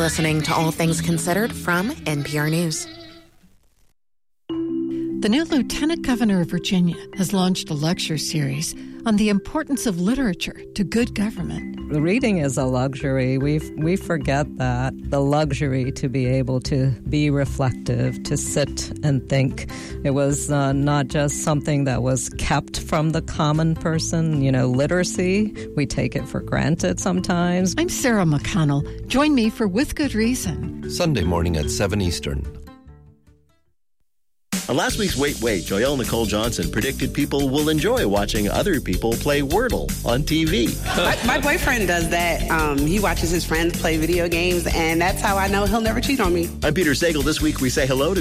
listening to All Things Considered from NPR News. The new Lieutenant Governor of Virginia has launched a lecture series on the importance of literature to good government. Reading is a luxury. We forget that. The luxury to be able to be reflective, to sit and think. It was not just something that was kept from the common person. Literacy, we take it for granted sometimes. I'm Sarah McConnell. Join me for With Good Reason. Sunday morning at 7 Eastern. On last week's Wait, Joelle Nicole Johnson predicted people will enjoy watching other people play Wordle on TV. My boyfriend does that. He watches his friends play video games, and that's how I know he'll never cheat on me. I'm Peter Sagal. This week we say hello to